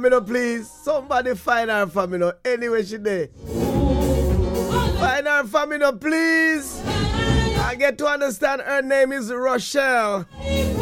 Me no, please. Somebody find her for me no. Anyway, she there. Find her for me no, please. I get to understand her name is Rochelle.